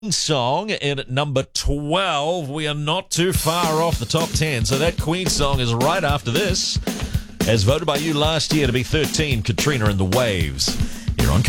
Song in at number 12. We are not too far off the top 10, so that Queen song is right after this, as voted by you last year to be 13, Katrina and the Waves, here on